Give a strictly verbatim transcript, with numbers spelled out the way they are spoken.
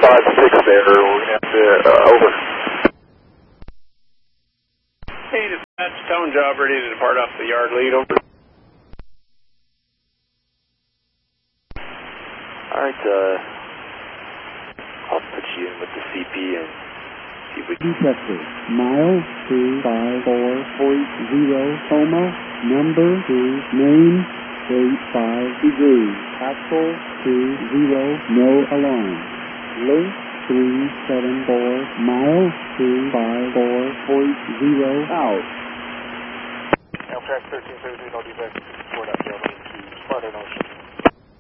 five six there. We're going to have to, uh, over. Hey, dispatch, tone job ready to depart off the yard lead, over. Alright, uh, I'll put you in with the C P and see if we can... Detector, mile two five four point zero, coma, number two, name, eight five degrees, actual two zero, no alarm, link three seven four, mile two five four point zero, out. Amtrak thirteen thirty-three, no defect, four point zero, to Spartan Ocean.